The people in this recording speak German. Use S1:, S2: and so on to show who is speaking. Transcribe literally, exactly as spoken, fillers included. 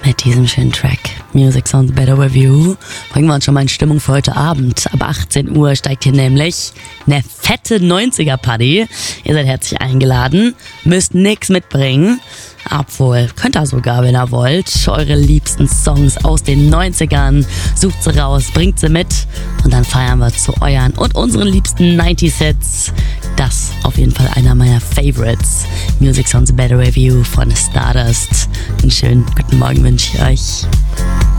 S1: Mit diesem schönen Track Music Sounds Better With You bringen wir uns schon mal in Stimmung für heute Abend. Ab achtzehn Uhr steigt hier nämlich eine fette neunziger-Party. Ihr seid herzlich eingeladen, müsst nix mitbringen. Obwohl, könnt ihr sogar, wenn ihr wollt, eure liebsten Songs aus den neunzigern, sucht sie raus, bringt sie mit und dann feiern wir zu euren und unseren liebsten neunziger-Hits. Das auf jeden Fall einer meiner Favorites. Music Sounds Better With You von Stardust. Einen schönen guten Morgen wünsche ich euch.